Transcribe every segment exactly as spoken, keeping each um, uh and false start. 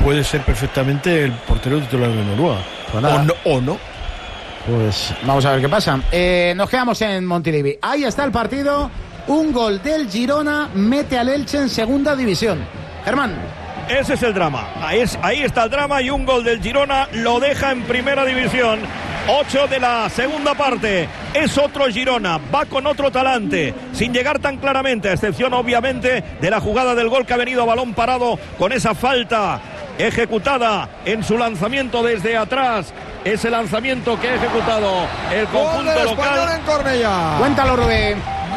puede ser perfectamente el portero titular de Noruega. Pues o, no, o no. Pues vamos a ver qué pasa. Eh, nos quedamos en Montilivi. Ahí está el partido. Un gol del Girona mete al Elche en segunda división. Germán. Ese es el drama. Ahí, es, ahí está el drama y un gol del Girona lo deja en primera división. ocho de la segunda parte. Es otro Girona. Va con otro talante. Sin llegar tan claramente, a excepción obviamente de la jugada del gol que ha venido a balón parado con esa falta ejecutada en su lanzamiento desde atrás. Ese lanzamiento que ha ejecutado el conjunto gol local. Español en Cornellá. Cuéntalo, Rubén.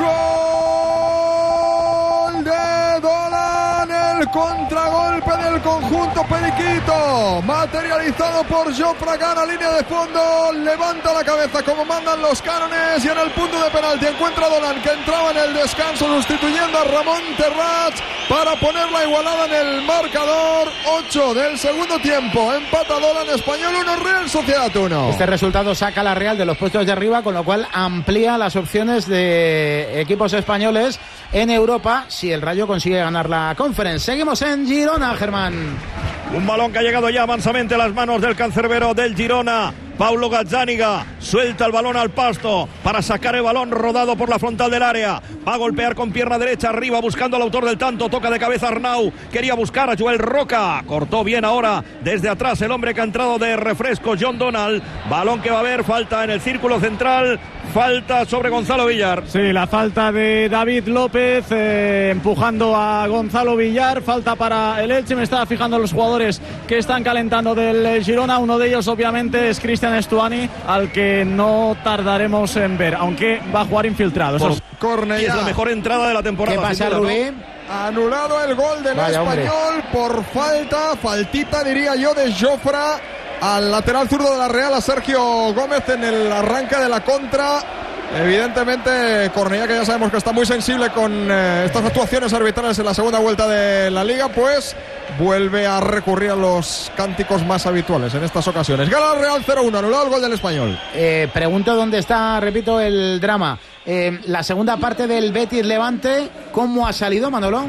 Gol de Dolan, el contragolpe del conjunto periquito, materializado por Jofre Can, línea de fondo, levanta la cabeza como mandan los cánones y en el punto de penalti encuentra a Dolan, que entraba en el descanso sustituyendo a Ramón Terrats para poner la igualada en el marcador. Ocho del segundo tiempo, empata Dolan, Español uno, Real Sociedad uno. Este resultado saca a la Real de los puestos de arriba, con lo cual amplía las opciones de equipos españoles en Europa si el Rayo consigue ganar la Conference. Seguimos en Girona, Germán. Un balón que ha llegado ya mansamente a las manos del cancerbero del Girona. Paulo Gazzaniga suelta el balón al pasto para sacar el balón rodado por la frontal del área. Va a golpear con pierna derecha arriba buscando al autor del tanto. Toca de cabeza Arnau. Quería buscar a Joel Roca. Cortó bien ahora desde atrás el hombre que ha entrado de refresco, John Donald. Balón que va a haber. Falta en el círculo central. Falta sobre Gonzalo Villar. Sí, la falta de David López eh, empujando a Gonzalo Villar. Falta para el Elche. Me estaba fijando los jugadores que están calentando del Girona. Uno de ellos obviamente es Cristian Stuani, al que no tardaremos en ver, aunque va a jugar infiltrado. Eso es... Cornellá. Es la mejor entrada de la temporada. ¿Qué pasa, Rubén? ¿No? Anulado el gol del Vaya Español, hombre, por falta, faltita diría yo de Jofre al lateral zurdo de la Real, a Sergio Gómez en el arranque de la contra. Evidentemente Cornellá, que ya sabemos que está muy sensible con eh, estas actuaciones arbitrales en la segunda vuelta de la Liga, pues vuelve a recurrir a los cánticos más habituales en estas ocasiones. Gana Real cero uno, anulado el gol del Español. Eh, pregunto dónde está, repito, el drama. Eh, la segunda parte del Betis Levante, ¿cómo ha salido, Manolo?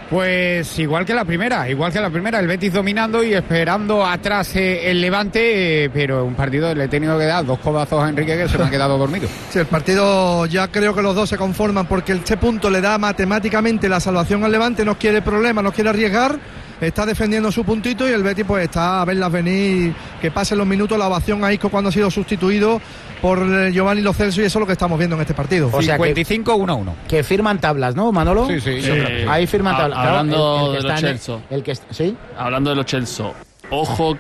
Pues igual que la primera, igual que la primera, el Betis dominando y esperando atrás eh, el Levante, eh, pero un partido le he tenido que dar dos cobazos a Enrique que se me ha quedado dormido. Sí, el partido ya creo que los dos se conforman porque este punto le da matemáticamente la salvación al Levante, no quiere problemas, no quiere arriesgar, está defendiendo su puntito y el Betis pues está a verlas venir, que pasen los minutos, la ovación a Isco cuando ha sido sustituido por Giovanni Lo Celso, y eso es lo que estamos viendo en este partido. O sea, cincuenta y cinco uno a uno. Que firman tablas, ¿no, Manolo? Sí, sí. sí. Eh, Ahí firman tablas. Hablando claro, el, el de los Chelsea. El que está, ¿sí? Hablando de los Chelsea. Ojo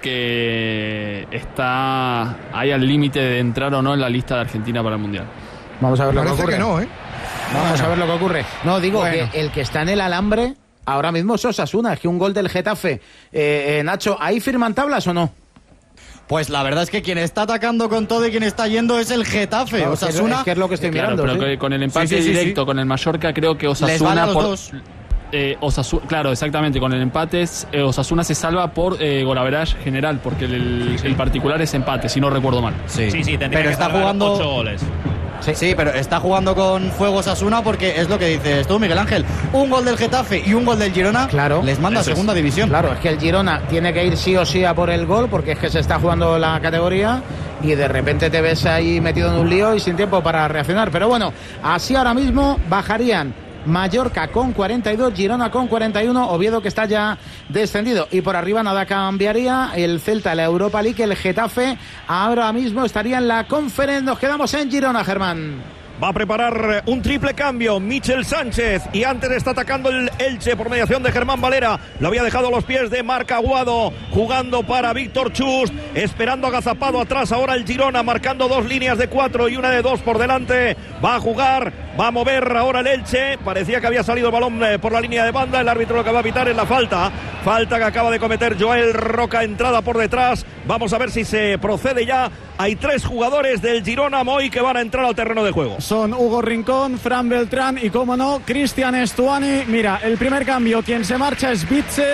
que está ahí al límite de entrar o no en la lista de Argentina para el Mundial. Vamos a ver Parece lo que ocurre. que no, ¿eh? Vamos bueno. a ver lo que ocurre. No, digo bueno. que el que está en el alambre ahora mismo es Osasuna. Es que un gol del Getafe. Eh, eh, Nacho, ¿ahí firman tablas o no? Pues la verdad es que quien está atacando con todo y quien está yendo es el Getafe. Claro, Osasuna, es que es lo que estoy claro, mirando. Pero ¿sí? que con el empate sí, sí, sí, directo sí. con el Mallorca, creo que Osasuna. Les vale a los por, dos. Eh, Osasuna, claro, exactamente, con el empate eh, Osasuna se salva por eh, golaverage general, porque el, el, el particular es empate, si no recuerdo mal. Sí, sí, sí pero está jugando ocho goles. Sí. sí, pero está jugando con fuego Osasuna porque es lo que dices tú, Miguel Ángel. Un gol del Getafe y un gol del Girona claro, les manda a segunda es. división. Claro, es que el Girona tiene que ir sí o sí a por el gol porque es que se está jugando la categoría y de repente te ves ahí metido en un lío y sin tiempo para reaccionar. Pero bueno, así ahora mismo bajarían Mallorca con cuarenta y dos, Girona con cuarenta y uno, Oviedo que está ya descendido y por arriba nada cambiaría, el Celta, la Europa League, el Getafe ahora mismo estaría en la Conference. Nos quedamos en Girona, Germán. Va a preparar un triple cambio Michel Sánchez y antes está atacando el Elche por mediación de Germán Valera. Lo había dejado a los pies de Marc Aguado, jugando para Víctor Chust, esperando agazapado atrás ahora el Girona, marcando dos líneas de cuatro y una de dos por delante. Va a jugar, va a mover ahora el Elche. Parecía que había salido el balón por la línea de banda. El árbitro lo que va a pitar es la falta. Falta que acaba de cometer Joel Roca, entrada por detrás. Vamos a ver si se procede ya. Hay tres jugadores del Girona Moy que van a entrar al terreno de juego. Son Hugo Rincón, Fran Beltrán y, como no, Cristian Stuani. Mira, el primer cambio, quien se marcha es Bitzel.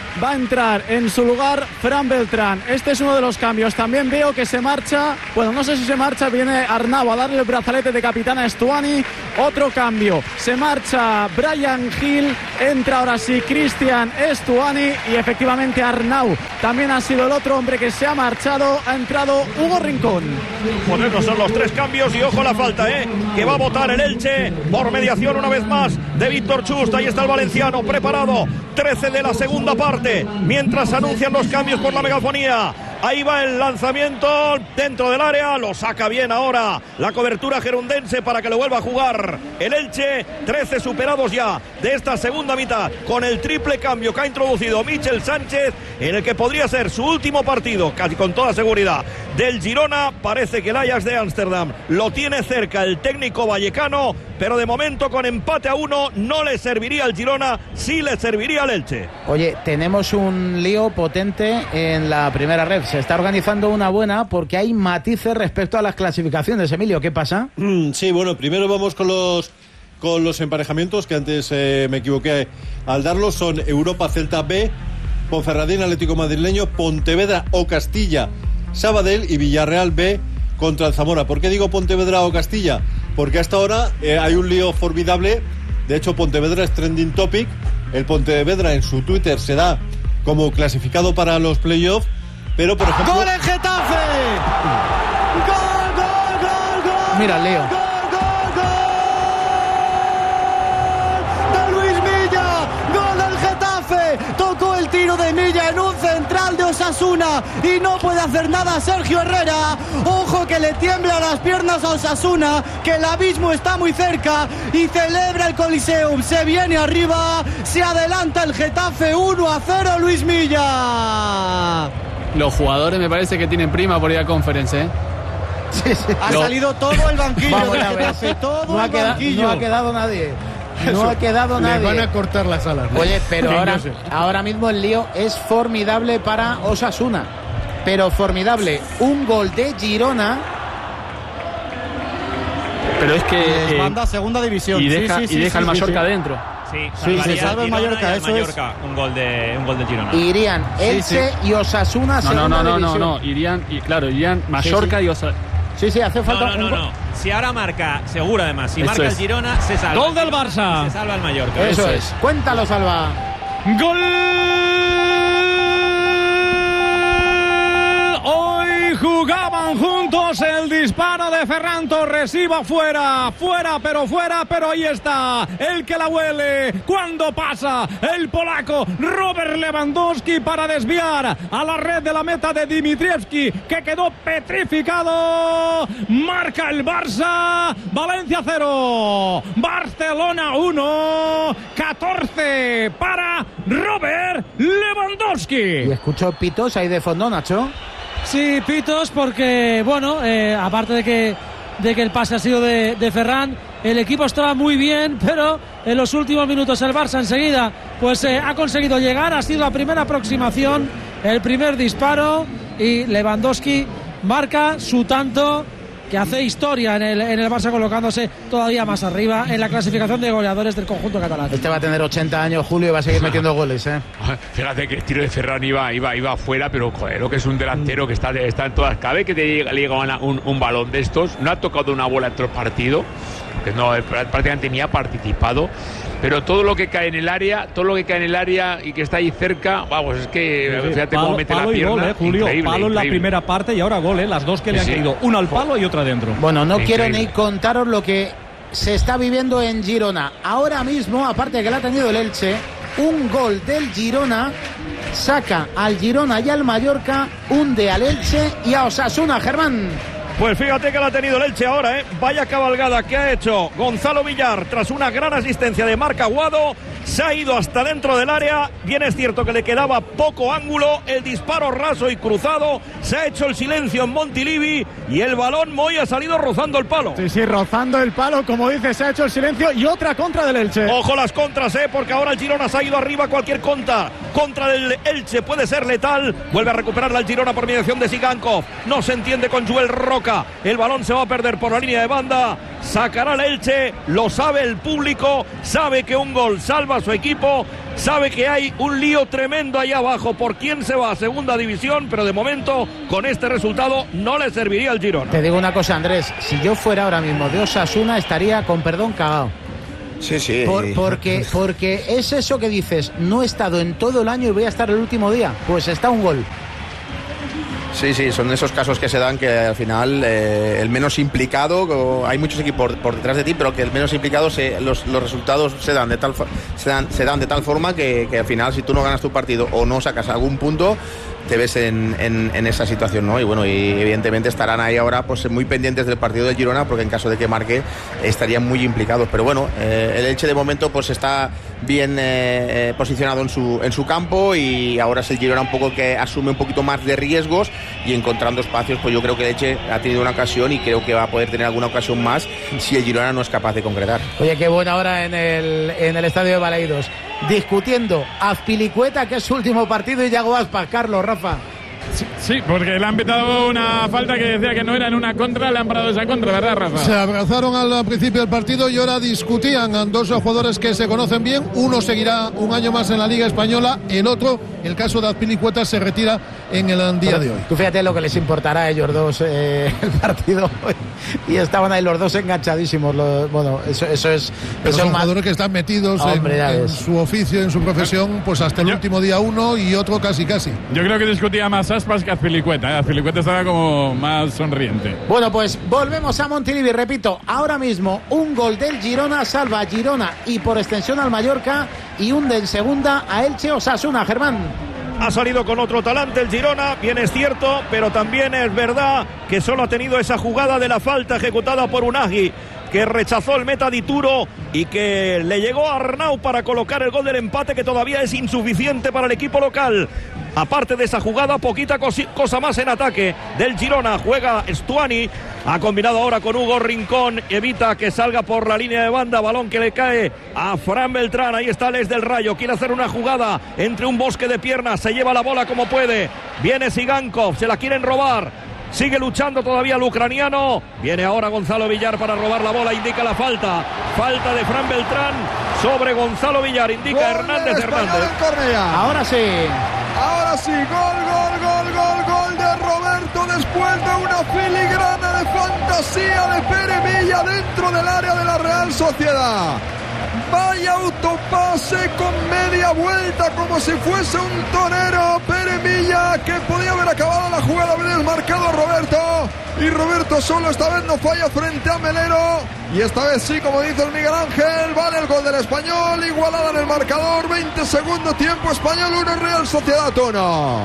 va a entrar en su lugar Fran Beltrán. Este es uno de los cambios. También veo que se marcha, bueno, no sé si se marcha, viene Arnau a darle el brazalete de capitán a Stuani. Otro cambio, se marcha Brian Hill, entra ahora sí Cristian Stuani y efectivamente Arnau también ha sido el otro hombre que se ha marchado. Ha entrado Hugo Rincón. Pues estos son los tres cambios y ojo la falta, ¿eh? Que va a votar el Elche por mediación una vez más de Víctor Chust. Ahí está el valenciano preparado. trece de la segunda parte. Mientras anuncian los cambios por la megafonía. Ahí va el lanzamiento dentro del área. Lo saca bien ahora la cobertura gerundense para que lo vuelva a jugar el Elche. trece superados ya de esta segunda mitad con el triple cambio que ha introducido Michel Sánchez, en el que podría ser su último partido, casi con toda seguridad, del Girona. Parece que el Ajax de Ámsterdam lo tiene cerca el técnico vallecano, pero de momento con empate a uno no le serviría al Girona, sí le serviría al Elche. Oye, tenemos un lío potente en la primera red. Se está organizando una buena porque hay matices respecto a las clasificaciones. Emilio, ¿qué pasa? Mm, sí, bueno, primero vamos con los con los emparejamientos, que antes eh, me equivoqué al darlos. Son Europa Celta B, Ponferradina Atlético Madrileño, Pontevedra o Castilla Sabadell y Villarreal B contra el Zamora. ¿Por qué digo Pontevedra o Castilla? Porque hasta ahora eh, hay un lío formidable. De hecho, Pontevedra es trending topic. El Pontevedra en su Twitter se da como clasificado para los playoffs. Pero, por ejemplo... ¡Gol en Getafe! ¡Gol, gol, gol, gol! Mira, Leo. ¡Gol, gol, gol! ¡De Luis Milla! ¡Gol del Getafe! Tocó el tiro de Milla en un central de Osasuna y no puede hacer nada Sergio Herrera. Ojo que le tiemblan las piernas a Osasuna, que el abismo está muy cerca y celebra el Coliseum. Se viene arriba, se adelanta el Getafe uno a cero, Luis Milla. Los jugadores me parece que tienen prima por ir a Conference, ¿eh? Sí, sí. Ha Lo... salido todo el banquillo. Vamos del a ver. Getafe, todo No ha, el queda, banquillo. no ha quedado nadie. No Eso, ha quedado le nadie. van a cortar las alas, ¿no? Oye, pero Sí, ahora, yo sé. ahora mismo el lío es formidable para Osasuna. Pero formidable. Un gol de Girona. Pero es que... Les eh, manda a segunda división. Y deja, sí, sí, y sí, deja sí, el sí, Mallorca sí. adentro. Sí, Sí, se salva el Mallorca, eso es. Un gol de un gol del Girona. Irían Elche y Osasuna. No, no, segunda no, no, no, división. no. Irían, y, claro, irían Mallorca Sí, sí. y Osasuna. Sí, sí, hace falta No, no, un no, gol. no. Si ahora marca, seguro además, si Eso marca es. el Girona, se salva. Gol del Barça. Se salva el Mallorca. Eso, Eso es. es. Cuéntalo, Salva. Gol. Hoy jugaban juntos. El disparo de Ferran Torres iba fuera, fuera, pero fuera, pero ahí está el que la huele cuando pasa el polaco Robert Lewandowski para desviar a la red de la meta de Dimitrievski, que quedó petrificado. Marca el Barça. Valencia cero, Barcelona uno, catorce para Robert Lewandowski. Y escucho pitos ahí de fondo, Nacho. Sí, pitos, porque, bueno, eh, aparte de que, de que el pase ha sido de, de Ferran, el equipo estaba muy bien, pero en los últimos minutos el Barça enseguida pues eh, ha conseguido llegar, ha sido la primera aproximación, el primer disparo, y Lewandowski marca su tanto, que hace historia en el, en el Barça, colocándose todavía más arriba en la clasificación de goleadores del conjunto catalán. Este va a tener ochenta años, Julio, y va a seguir metiendo goles, ¿eh? Fíjate que el tiro de Ferran iba, iba, iba afuera, pero joder, lo que es un delantero que está, está en todas. Cada vez que te llega, le llega una- un, un balón de estos, no ha tocado una bola en todo el partido, que no, eh, prácticamente ni ha participado. Pero todo lo que cae en el área, todo lo que cae en el área y que está ahí cerca, vamos, es que Sí, sí. fíjate Palo- cómo mete la palo y pierna. gol, eh, Julio. Increíble, Palo en la increíble. primera parte y ahora gol, eh, las dos que le han Sí, sí. caído. Una al palo y otra dentro. Bueno, no quiero Increíble. ni contaros lo que se está viviendo en Girona. Ahora mismo, aparte de que le ha tenido el Elche, un gol del Girona saca al Girona y al Mallorca, hunde al Elche y a Osasuna, Germán. Pues fíjate que la ha tenido el Elche ahora, ¿eh? Vaya cabalgada que ha hecho Gonzalo Villar tras una gran asistencia de Marc Aguado. Se ha ido hasta dentro del área. Bien es cierto que le quedaba poco ángulo. El disparo raso y cruzado. Se ha hecho el silencio en Montilivi y el balón Moy ha salido rozando el palo. Sí, sí, rozando el palo, como dice, se ha hecho el silencio y otra contra del Elche. Ojo las contras, ¿eh? Porque ahora el Girona se ha ido arriba. Cualquier contra contra del Elche puede ser letal. Vuelve a recuperarla el Girona por mediación de Sigankov. No se entiende con Joel Roca. El balón se va a perder por la línea de banda. sacará el Elche, lo sabe el público, sabe que un gol salva a su equipo, sabe que hay un lío tremendo ahí abajo por quién se va a segunda división, pero de momento con este resultado no le serviría al Girona. Te digo una cosa, Andrés, si yo fuera ahora mismo de Osasuna estaría con perdón cagado. Sí, sí. Por, porque, porque es eso que dices, no he estado en todo el año y voy a estar el último día, pues está un gol. Sí, sí, son esos casos que se dan que al final eh, el menos implicado, hay muchos equipos por, por detrás de ti, pero que el menos implicado, se, los, los resultados se dan de tal, se dan, se dan de tal forma que, que al final si tú no ganas tu partido o no sacas algún punto, te ves en, en, en esa situación, ¿no? Y bueno, y evidentemente estarán ahí ahora pues muy pendientes del partido del Girona, porque en caso de que marque estarían muy implicados. Pero bueno, eh, el Elche de momento pues está bien eh, posicionado en su, en su campo, y ahora es el Girona un poco que asume un poquito más de riesgos y encontrando espacios. Pues yo creo que el Elche ha tenido una ocasión y creo que va a poder tener alguna ocasión más si el Girona no es capaz de concretar. Oye, qué buena hora en el, en el estadio de Balaidos, discutiendo Azpilicueta, que es su último partido, y Yago Aspas. Carlos, Rafa. Sí, sí, porque le han pitado una falta que decía que no era en una contra, le han parado esa contra, ¿verdad, Rafa? Se abrazaron al principio del partido y ahora discutían a dos jugadores que se conocen bien. Uno seguirá un año más en la Liga Española, el otro, el caso de Azpilicueta, se retira en el día de hoy. Tú fíjate lo que les importará a ellos dos eh, el partido, y estaban ahí los dos enganchadísimos. Los, bueno, eso, eso es... Pero eso son más... jugadores que están metidos Hombre, en, en su oficio, en su profesión, pues hasta el Yo... último día uno y otro casi casi. Yo creo que discutía más Aspas que Azpilicueta, ¿eh? Azpilicueta estaba como más sonriente. Bueno, pues volvemos a Montilivi. Repito, ahora mismo un gol del Girona salva a Girona y por extensión al Mallorca, y hunde en segunda a Elche Osasuna. Germán. Ha salido con otro talante el Girona, bien es cierto, pero también es verdad que solo ha tenido esa jugada de la falta ejecutada por Unagi, que rechazó el meta Dituro y que le llegó a Arnau para colocar el gol del empate, que todavía es insuficiente para el equipo local. Aparte de esa jugada, poquita cosa más en ataque del Girona. Juega Stuani, ha combinado ahora con Hugo Rincón, evita que salga por la línea de banda, balón que le cae a Fran Beltrán. Ahí está Les del Rayo, quiere hacer una jugada entre un bosque de piernas, se lleva la bola como puede, viene Sigankov, se la quieren robar, sigue luchando todavía el ucraniano, viene ahora Gonzalo Villar para robar la bola, indica la falta, falta de Fran Beltrán sobre Gonzalo Villar, indica gol Hernández Hernández. Ahora sí. Ahora sí, gol, gol, gol, gol, gol de Roberto después de una filigrana de fantasía de Pere Milla dentro del área de la Real Sociedad. Vaya autopase con media vuelta como si fuese un torero. Pere Milla, que podía haber acabado la jugada, haber desmarcado a Roberto. Y Roberto solo esta vez no falla frente a Melero. Y esta vez sí, como dice el Miguel Ángel, vale el gol del Español. Igualada en el marcador, veinte segundo tiempo, Español uno, Real Sociedad uno.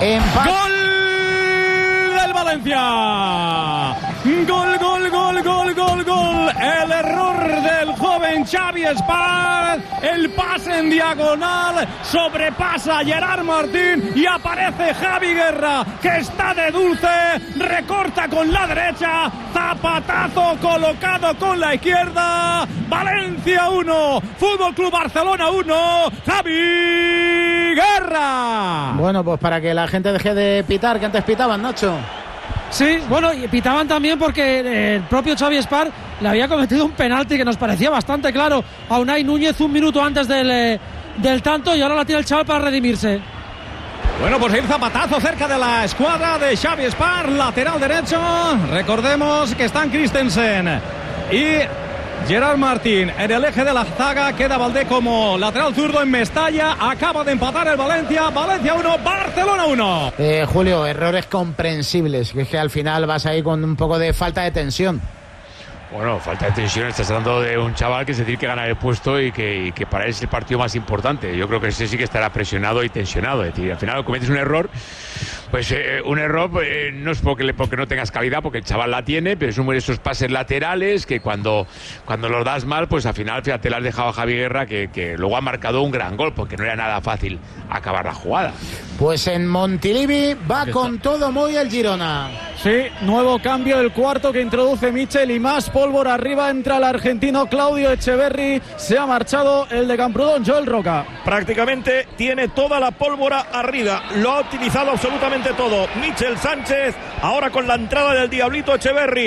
¡Gol del Valencia! Gol, gol, gol, gol, gol, gol. El error del joven Xavi Espar. El pase en diagonal. Sobrepasa a Gerard Martín y aparece Javi Guerra, que está de dulce. Recorta con la derecha. Zapatazo colocado con la izquierda. Valencia uno. Fútbol Club Barcelona uno. Javi Guerra. Bueno, pues para que la gente deje de pitar, que antes pitaban, Nacho. Sí, bueno, y pitaban también porque el propio Xavi Espar le había cometido un penalti que nos parecía bastante claro a Unai Núñez un minuto antes del, del tanto, y ahora la tira el chaval para redimirse. Bueno, pues el zapatazo cerca de la escuadra de Xavi Espar, lateral derecho. Recordemos que están Christensen y Gerard Martín en el eje de la zaga. Queda Valdé como lateral zurdo en Mestalla. Acaba de empatar el Valencia. Valencia uno, Barcelona uno. Eh, Julio, errores comprensibles, que es que al final vas ahí con un poco de falta de tensión. Bueno, falta de tensión. Estás hablando de un chaval que se tiene que ganar el puesto y que, y que para él es el partido más importante. Yo creo que ese sí que estará presionado y tensionado. Es decir, al final cometes un error, pues eh, un error eh, no es porque, porque no tengas calidad, porque el chaval la tiene, pero son esos pases laterales que cuando, cuando los das mal, pues al final, fíjate, le has dejado a Javi Guerra, que, que luego ha marcado un gran gol, porque no era nada fácil acabar la jugada. Pues en Montilivi va con todo muy el Girona. Sí, nuevo cambio, el cuarto que introduce Michel, y más pólvora arriba. Entra el argentino Claudio Echeverri. Se ha marchado el de Camprodón, Joel Roca. Prácticamente tiene toda la pólvora arriba. Lo ha utilizado absolutamente todo Michel Sánchez. Ahora con la entrada del Diablito Echeverri.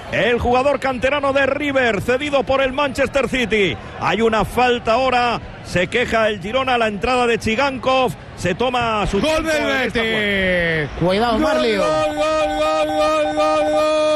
el jugador canterano de River, cedido por el Manchester City. Hay una falta ahora, se queja el Girona a la entrada de Chigankov, se toma su gol tiempo del en esta Betis. jugada. Cuidado, Marlio. Gol, gol, gol, gol, gol,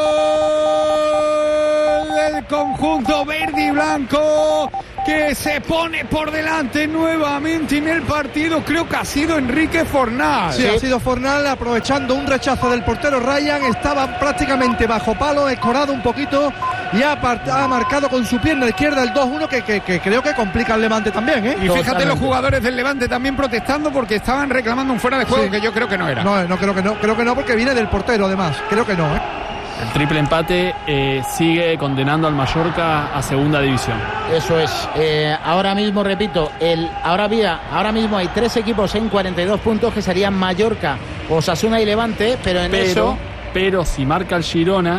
gol del conjunto verde y blanco, que se pone por delante nuevamente en el partido. Creo que ha sido Enrique Fornal. Sí, sí, ha sido Fornal aprovechando un rechazo del portero Ryan. Estaba prácticamente bajo palo, escorado un poquito y ha, ha marcado con su pierna izquierda el dos uno que, que, que creo que complica el Levante también, ¿eh? Y fíjate los jugadores del Levante también protestando porque estaban reclamando un fuera de juego, sí, que yo creo que no era. No, no creo que no, creo que no porque viene del portero además. Creo que no, ¿eh? El triple empate eh, sigue condenando al Mallorca a segunda división. Eso es. Eh, ahora mismo, repito, el ahora, vía, ahora mismo hay tres equipos en cuarenta y dos puntos que serían Mallorca, Osasuna y Levante, pero en pero, eso... Pero si marca el Girona,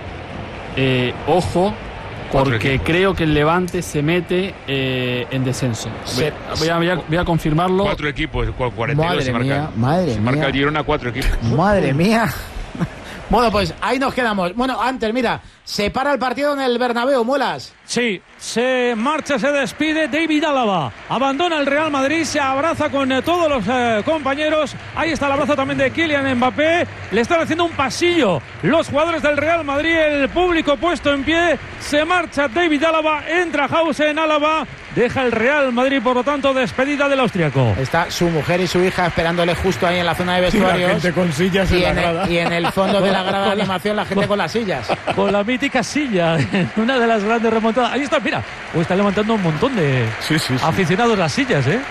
eh, ojo, porque creo que el Levante se mete eh, en descenso. Se, voy, a, voy, a, voy a confirmarlo. Cuatro equipos, cuarenta y dos se mía, marca. Madre se mía. marca el Girona cuatro equipos. Madre mía. Bueno, pues ahí nos quedamos. Bueno, antes, mira, se para el partido en el Bernabéu, Muelas. Sí, se marcha, se despide David Álava. Abandona el Real Madrid, se abraza con eh, todos los eh, compañeros. Ahí está el abrazo también de Kylian Mbappé. Le están haciendo un pasillo los jugadores del Real Madrid, el público puesto en pie. Se marcha David Álava, entra Hausen Álava. Deja el Real Madrid, por lo tanto, despedida del austriaco. Está su mujer y su hija esperándole justo ahí en la zona de vestuarios. Y la gente con sillas y en la en grada. El, y en el fondo de la grada de animación la gente con las sillas. Con la mítica silla, una de las grandes remontadas. Ahí está, mira, o está levantando un montón de sí, sí, sí. aficionados las sillas, ¿eh?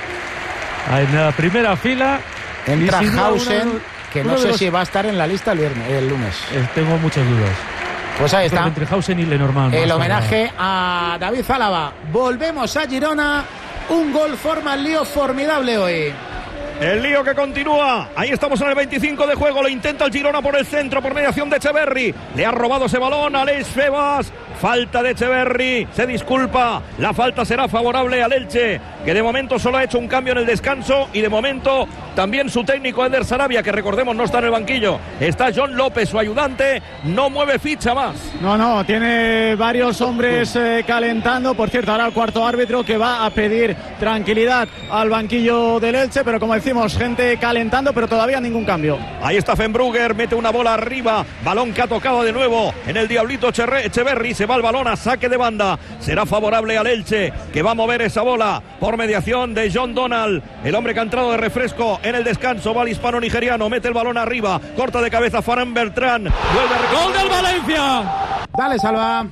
En la primera fila. Entra Hausen, una, que no sé los... si va a estar en la lista el, viernes, el lunes. Eh, tengo muchas dudas. Pues ahí está. Entre Hausen y Lenormand. El homenaje a David Álava. Volvemos a Girona. Un gol forma el lío formidable hoy. El lío que continúa. Ahí estamos en el veinticinco de juego. Lo intenta el Girona por el centro, por mediación de Echeverri. Le ha robado ese balón a Aleix Febas. Falta de Echeverri. Se disculpa. La falta será favorable al Elche, que de momento solo ha hecho un cambio en el descanso. Y de momento también su técnico Eder Sarabia, que recordemos no está en el banquillo. Está John López, su ayudante. No mueve ficha más. No, no, tiene varios hombres eh, calentando. Por cierto, ahora el cuarto árbitro que va a pedir tranquilidad al banquillo del Elche. Pero como decimos, gente calentando, pero todavía ningún cambio. Ahí está Fenbrugger, mete una bola arriba. Balón que ha tocado de nuevo en el Diablito Echeverri. Se va el balón a saque de banda. Será favorable al Elche, que va a mover esa bola por mediación de John Donald, el hombre que ha entrado de refresco en el descanso. Va el hispano-nigeriano, mete el balón arriba, corta de cabeza Ferran Bertrán. Vuelve a ¡gol del Valencia! Dale, Salva.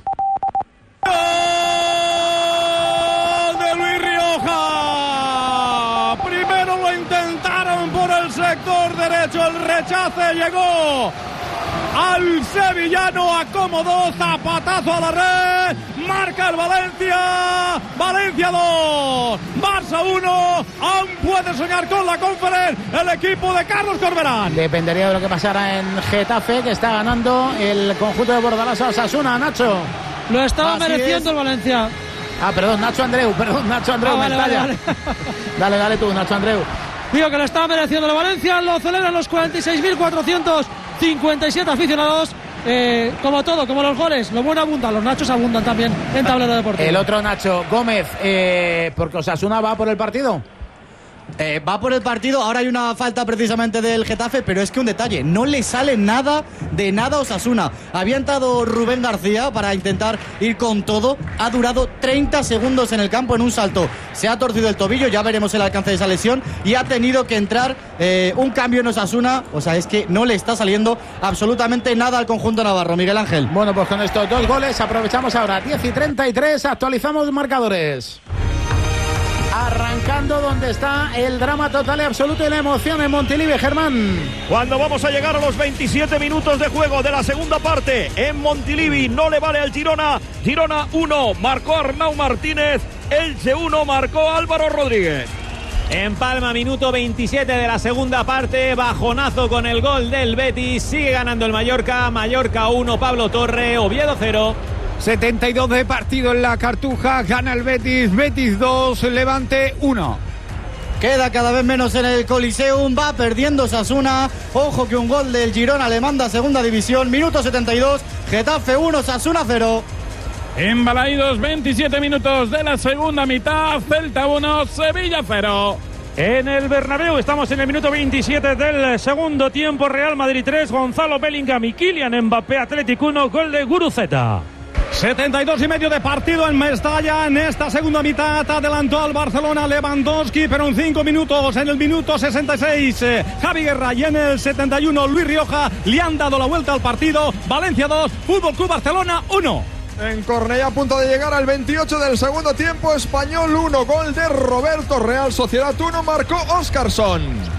¡Gol de Luis Rioja! Primero lo intentaron por el sector derecho, el rechace llegó al sevillano, acomodó, zapatazo a la red, marca el Valencia, Valencia dos, Barça uno, aún puede soñar con la Conference el equipo de Carlos Corberán. Dependería de lo que pasara en Getafe, que está ganando el conjunto de Bordalás a Osasuna, Nacho. Lo estaba Así mereciendo es. el Valencia. Ah, perdón, Nacho Andreu, perdón, Nacho Andreu, Ah, vale, vale, vale. dale, dale tú, Nacho Andreu. Digo que lo estaba mereciendo el Valencia, lo celebran los cuarenta y seis mil cuatrocientos cincuenta y siete aficionados. Eh, como todo, como los goles, lo bueno abunda, los nachos abundan también en tablero deportivo. El otro Nacho Gómez, eh, porque Osasuna va por el partido. Eh, va por el partido, ahora hay una falta precisamente del Getafe, pero es que un detalle, no le sale nada de nada a Osasuna. Había entrado Rubén García para intentar ir con todo, ha durado treinta segundos en el campo en un salto, se ha torcido el tobillo, ya veremos el alcance de esa lesión, y ha tenido que entrar eh, un cambio en Osasuna. O sea, es que no le está saliendo absolutamente nada al conjunto navarro, Miguel Ángel. Bueno, pues con estos dos goles aprovechamos ahora, diez y treinta y tres, actualizamos marcadores. Arrancando donde está el drama total y absoluto y la emoción en Montilivi, Germán. Cuando vamos a llegar a los veintisiete minutos de juego de la segunda parte en Montilivi, no le vale al Girona. Girona uno, marcó Arnau Martínez. Elche uno, marcó Álvaro Rodríguez. En Palma, minuto veintisiete de la segunda parte, bajonazo con el gol del Betis. Sigue ganando el Mallorca. Mallorca uno, Pablo Torre, Oviedo cero. setenta y dos de partido en la Cartuja, gana el Betis, Betis dos, Levante uno. queda cada vez menos en el Coliseum, va perdiendo Osasuna. Ojo que un gol del Girona le manda a segunda división. Minuto setenta y dos, Getafe uno, Osasuna cero. Embalaídos, veintisiete minutos de la segunda mitad, Celta uno, Sevilla cero. En el Bernabéu estamos en el minuto veintisiete del segundo tiempo. Real Madrid tres, Gonzalo Bellingham y Kylian Mbappé. Atlético uno, gol de Guruceta. setenta y dos y medio de partido en Mestalla. En esta segunda mitad adelantó al Barcelona Lewandowski, pero en cinco minutos, en el minuto sesenta y seis, eh, Javi Guerra, y en el setenta y uno Luis Rioja le han dado la vuelta al partido. Valencia dos, Fútbol Club Barcelona uno. En Cornellá, a punto de llegar al veintiocho del segundo tiempo, Español uno, gol de Roberto, Real Sociedad uno, marcó Óscarson.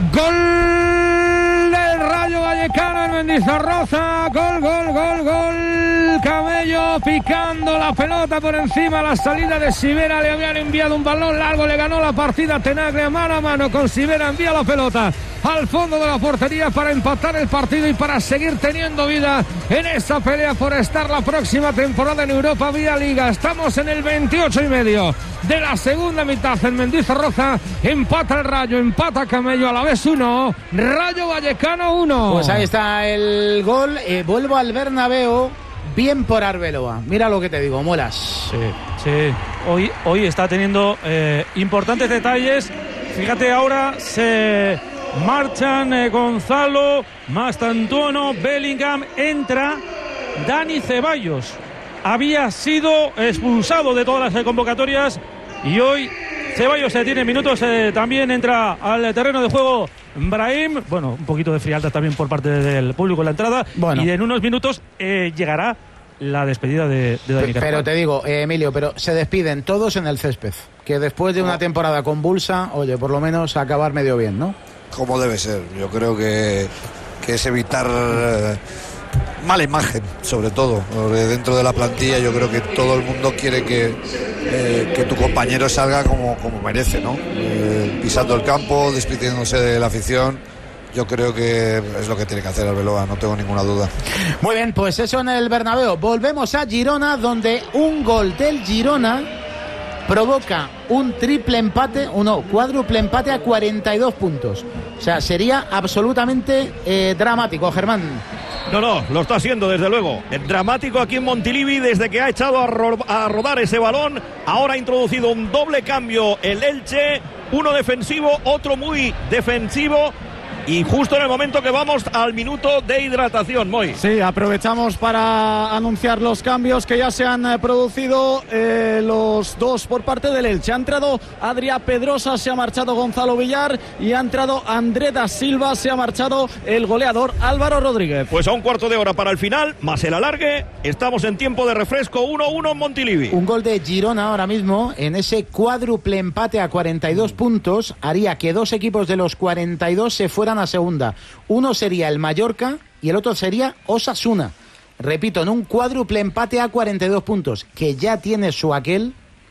Gol del Rayo Vallecano en Mendizorroza, gol, gol, gol, gol, Camello picando la pelota por encima, la salida de Sivera, le habían enviado un balón largo, le ganó la partida Tenagre mano a mano con Sivera, envía la pelota al fondo de la portería para empatar el partido y para seguir teniendo vida en esa pelea por estar la próxima temporada en Europa vía Liga. Estamos en el veintiocho y medio de la segunda mitad en Mendizorroza, empata el Rayo, empata Camello, a la vez uno, Rayo Vallecano uno. Pues ahí está el gol, eh, vuelvo al Bernabéu, bien por Arbeloa, mira lo que te digo, molas. Sí, sí, hoy, hoy está teniendo eh, importantes detalles, fíjate ahora se... marchan eh, Gonzalo, Mastantuono, Bellingham, entra Dani Ceballos. Había sido expulsado de todas las eh, convocatorias y hoy Ceballos se eh, tiene minutos, eh, también entra al terreno de juego Brahim. Bueno, un poquito de frialdad también por parte del público en la entrada. Bueno. Y en unos minutos eh, llegará la despedida de, de Dani. Pero te digo, eh, Emilio, pero se despiden todos en el césped, que después de una temporada convulsa, oye, por lo menos acabar medio bien, ¿no? Como debe ser. Yo creo que, que es evitar eh, mala imagen, sobre todo. Dentro de la plantilla yo creo que todo el mundo quiere que, eh, que tu compañero salga como, como merece, ¿no? Eh, pisando el campo, despidiéndose de la afición. Yo creo que es lo que tiene que hacer Arbeloa, no tengo ninguna duda. Muy bien, pues eso en el Bernabéu. Volvemos a Girona, donde un gol del Girona provoca un triple empate, o no, cuádruple empate a cuarenta y dos puntos. O sea, sería absolutamente eh, dramático, Germán. No, no, lo está haciendo desde luego. Es dramático aquí en Montilivi desde que ha echado a, ro- a rodar ese balón. Ahora ha introducido un doble cambio el Elche, uno defensivo, otro muy defensivo. Y justo en el momento que vamos al minuto de hidratación, Moy. Sí, aprovechamos para anunciar los cambios que ya se han eh, producido, eh, los dos por parte del Elche. Ha entrado Adrià Pedrosa, se ha marchado Gonzalo Villar y ha entrado André da Silva, se ha marchado el goleador Álvaro Rodríguez. Pues a un cuarto de hora para el final, más el alargue, estamos en tiempo de refresco, uno uno en Montilivi. Un gol de Girona ahora mismo en ese cuádruple empate a cuarenta y dos puntos haría que dos equipos de los cuarenta y dos se fueran a segunda. Uno sería el Mallorca y el otro sería Osasuna. Repito, en un cuádruple empate a cuarenta y dos puntos, que ya tiene su aquel,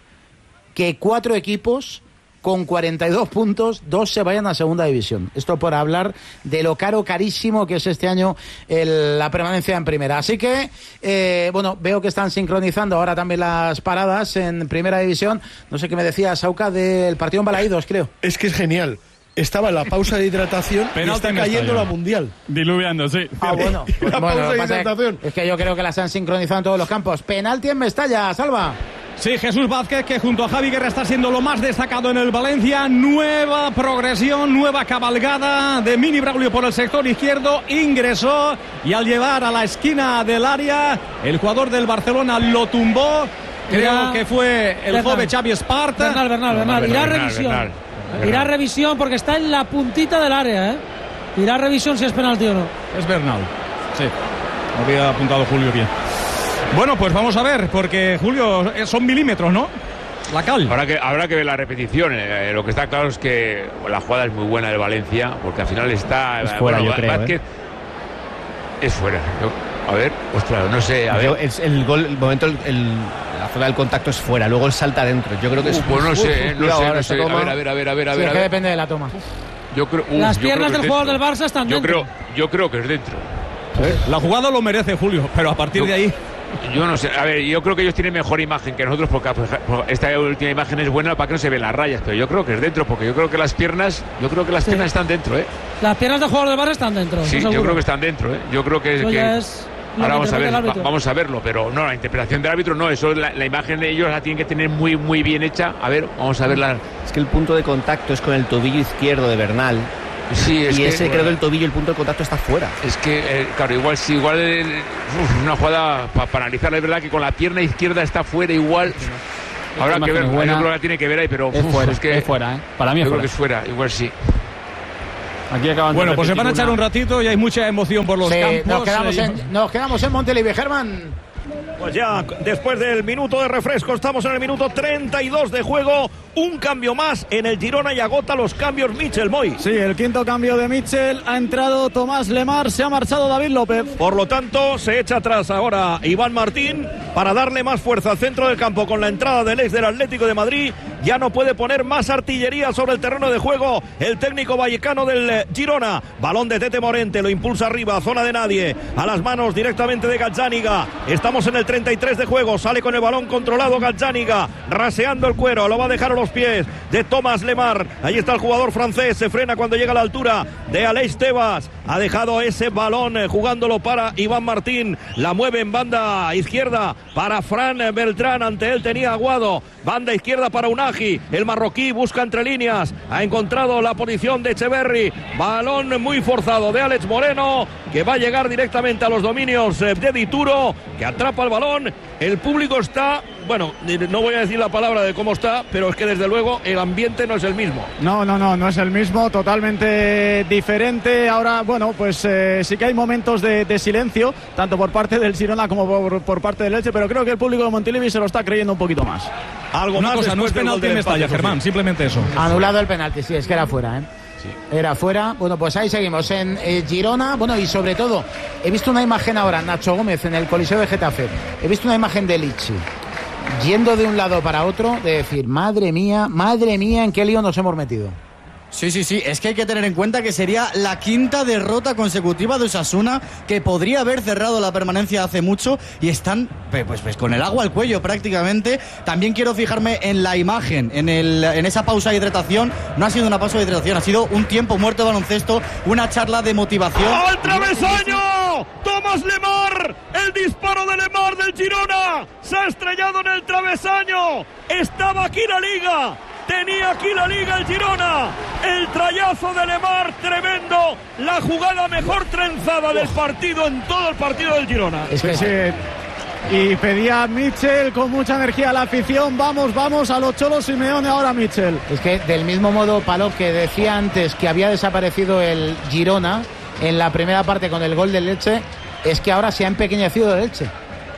que cuatro equipos con cuarenta y dos puntos, dos se vayan a segunda división. Esto por hablar de lo caro, carísimo que es este año el, la permanencia en primera. Así que, eh, bueno, veo que están sincronizando ahora también las paradas en primera división. No sé qué me decía Sauca del partido en Balaídos, creo. Es que es genial. Estaba en la pausa de hidratación y está cayendo la mundial. Diluviando, sí. Ah, bueno. Pues, la bueno, pausa de pasa hidratación. Es que yo creo que las han sincronizado en todos los campos. Penalti en Mestalla, Salva. Sí, Jesús Vázquez, que junto a Javi Guerra está siendo lo más destacado en el Valencia. Nueva progresión, nueva cabalgada de Mini Braulio por el sector izquierdo. Ingresó y al llevar a la esquina del área, el jugador del Barcelona lo tumbó. Creo Irá, que fue el Bernal. joven Xavi Esparta. Bernal, Bernal, Bernal. No, no, Irá Bernal, revisión. Bernal, Bernal. Irá revisión porque está en la puntita del área, ¿eh? Irá revisión si es penalti o no. Es Bernal. Sí. Había apuntado Julio bien. Bueno, pues vamos a ver, porque Julio, son milímetros, ¿no? La cal. Habrá que, habrá que ver la repetición. Eh, lo que está claro es que la jugada es muy buena del Valencia, porque al final está. Es fuera, bueno, yo creo. Vázquez, ¿eh? Es fuera. Yo, a ver, ostras, no sé. A ver. Es el gol, el momento, el, el, la zona del contacto es fuera, luego él salta dentro. Yo creo que es. Uh, pues no sé, eh, no cuidado, sé, ahora no esta sé. toma. A ver, a ver, a ver, a ver. Sí, a es que ver. depende de la toma. Yo creo, uh, Las yo piernas creo del que es jugador del dentro. Barça están yo dentro. creo, yo creo que es dentro. La jugada lo merece, Julio, pero a partir yo, de ahí. Yo no sé, a ver, yo creo que ellos tienen mejor imagen que nosotros porque esta última imagen es buena para que no se ven las rayas, pero yo creo que es dentro, porque yo creo que las piernas, yo creo que las sí. piernas están dentro, ¿eh? Las piernas del jugador de Barça están dentro. Sí, yo creo que están dentro, ¿eh? Yo creo que, que es ahora vamos a ver, va, vamos a verlo, pero no, la interpretación del árbitro no, eso la, la imagen de ellos la tienen que tener muy muy bien hecha. A ver, vamos a verla. Es que el punto de contacto es con el tobillo izquierdo de Bernal. Sí, es y que, ese bueno, creo que el tobillo, el punto de contacto está fuera. Es que, eh, claro, igual sí, igual eh, uf, una jugada para pa analizarla, es verdad que con la pierna izquierda está fuera igual. Habrá que ver, yo creo que la tiene que ver ahí, pero es uf, fuera, es que es fuera, ¿eh? Para mí es yo fuera. creo que es fuera, igual sí. Aquí acaban bueno, de pues se van a echar una... un ratito y hay mucha emoción por los sí, campos. Nos quedamos, eh, en, nos quedamos en Montilivi, Germán. Pues ya, después del minuto de refresco, estamos en el minuto treinta y dos de juego. Un cambio más en el Girona y agota los cambios Michel Moy. Sí, el quinto cambio de Michel. Ha entrado Tomás Lemar, se ha marchado David López. Por lo tanto, se echa atrás ahora Iván Martín para darle más fuerza al centro del campo con la entrada del ex del Atlético de Madrid. Ya no puede poner más artillería sobre el terreno de juego el técnico vallecano del Girona. Balón de Tete Morente, lo impulsa arriba, zona de nadie. A las manos directamente de Gazzaniga. Estamos en el treinta y tres de juego. Sale con el balón controlado Gazzaniga, raseando el cuero. Lo va a dejar a los pies de Tomás Lemar. Ahí está el jugador francés. Se frena cuando llega a la altura de Aleix Tebas. Ha dejado ese balón eh, jugándolo para Iván Martín. La mueve en banda izquierda para Fran Beltrán. Ante él tenía Aguado. Banda izquierda para Unagi. El marroquí busca entre líneas. Ha encontrado la posición de Echeverri. Balón muy forzado de Alex Moreno, que va a llegar directamente a los dominios de Dituro, que atrapa el balón. El público está, bueno, no voy a decir la palabra de cómo está, pero es que desde luego el ambiente no es el mismo. No, no, no, no es el mismo, totalmente diferente. Ahora, bueno, pues eh, sí que hay momentos de, de silencio, tanto por parte del Girona como por, por parte del Elche, pero creo que el público de Montilivi se lo está creyendo un poquito más. Algo Una más cosa, no es penalti en Mestalla, Germán, simplemente eso. Anulado el penalti, sí, es que era fuera, ¿eh? Sí. Era fuera. Bueno, pues ahí seguimos en eh, Girona. Bueno, y sobre todo, he visto una imagen ahora, Nacho Gómez, en el Coliseo de Getafe. He visto una imagen de Lichi yendo de un lado para otro, de decir, madre mía, madre mía, en qué lío nos hemos metido. Sí, sí, sí, es que hay que tener en cuenta que sería la quinta derrota consecutiva de Osasuna, que podría haber cerrado la permanencia hace mucho y están pues, pues con el agua al cuello prácticamente. También quiero fijarme en la imagen, en, el, en esa pausa de hidratación. No ha sido una pausa de hidratación, ha sido un tiempo muerto de baloncesto, una charla de motivación. ¡Al travesaño! ¡Tomás Lemar! ¡El disparo de Lemar del Girona! ¡Se ha estrellado en el travesaño! ¡Estaba aquí la Liga! Tenía aquí la Liga el Girona. El trayazo de Lemar, tremendo. La jugada mejor trenzada del partido en todo el partido del Girona. Es que sí. Y pedía Michel con mucha energía a la afición. Vamos, vamos a los Cholos Simeone ahora, Michel. Es que del mismo modo, Palop, que decía antes que había desaparecido el Girona en la primera parte con el gol del Elche, es que ahora se ha empequeñecido el Elche.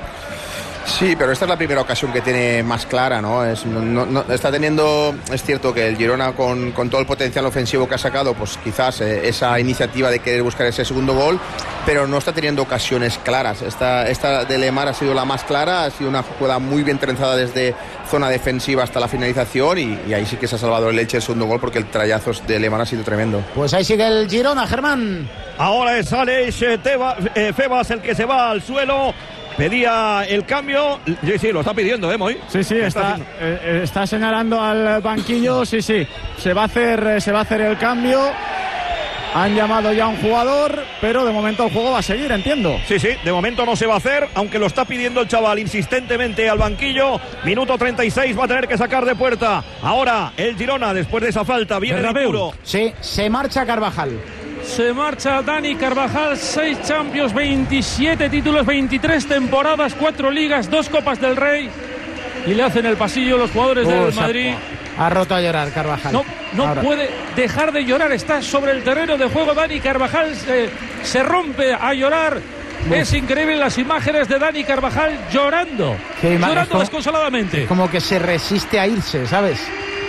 Sí, pero esta es la primera ocasión que tiene más clara, ¿no? Es, no, no está teniendo, es cierto que el Girona con, con todo el potencial ofensivo que ha sacado, pues quizás eh, esa iniciativa de querer buscar ese segundo gol, pero no está teniendo ocasiones claras. Esta, esta de Lemar ha sido la más clara, ha sido una jugada muy bien trenzada desde zona defensiva hasta la finalización y, y ahí sí que se ha salvado el Elche el segundo gol porque el trayazo de Lemar ha sido tremendo. Pues ahí sigue el Girona, Germán. Ahora es Aleix Tebas, eh, Febas el que se va al suelo. Pedía el cambio. Sí, sí, lo está pidiendo, ¿eh, Moy? Sí, sí, está, está, eh, está señalando al banquillo. Sí, sí, se va a hacer, se va a hacer el cambio. Han llamado ya a un jugador, pero de momento el juego va a seguir, entiendo. Sí, sí, de momento no se va a hacer, aunque lo está pidiendo el chaval insistentemente al banquillo. Minuto treinta y seis, va a tener que sacar de puerta. Ahora el Girona, después de esa falta, viene Dituro. Sí, se marcha Carvajal. Se marcha Dani Carvajal, seis Champions, veintisiete títulos, veintitrés temporadas, cuatro ligas, dos Copas del Rey. Y le hacen el pasillo los jugadores uh, del Madrid. Ha, ha roto a llorar Carvajal. No, no puede dejar de llorar, está sobre el terreno de juego. Dani Carvajal se, se rompe a llorar. Uf. Es increíble las imágenes de Dani Carvajal llorando, llorando como, desconsoladamente. Como que se resiste a irse, ¿sabes?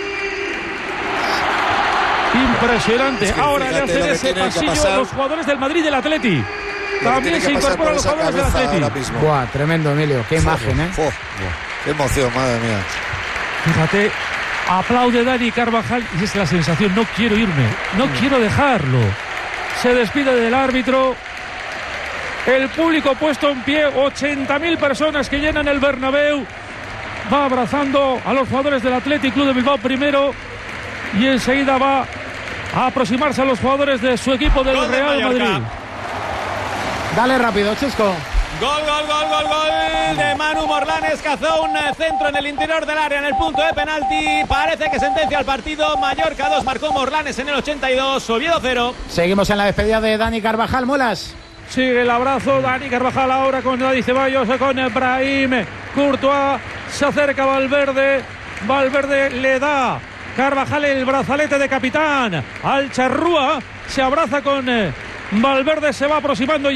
Impresionante. Es que ahora le hacen ese pasillo a los jugadores del Madrid y del Atleti. También se incorporan los jugadores del Atleti. Buah, tremendo, Emilio. Qué imagen, ¿eh? Oh, qué emoción, madre mía. Fíjate, aplaude Dani Carvajal y es la sensación, no quiero irme, no quiero dejarlo. Se despide del árbitro. el público puesto en pie, ochenta mil personas que llenan el Bernabéu. Va abrazando a los jugadores del Athletic Club de Bilbao primero y enseguida va a aproximarse a los jugadores de su equipo del Gol de Real Mallorca. Madrid. Dale rápido, Chisco. Gol, gol, gol, gol, gol de Manu Morlanes. Cazó un centro en el interior del área en el punto de penalti. Parece que sentencia el partido. Mallorca dos, marcó Morlanes en el ochenta y dos. Oviedo cero. Seguimos en la despedida de Dani Carvajal. Muelas. Sigue el abrazo Dani Carvajal ahora con Dani Ceballos, con Brahim Courtois. Se acerca Valverde. Valverde le da Carvajal el brazalete de capitán al Charrúa. Se abraza con Valverde, se va aproximando.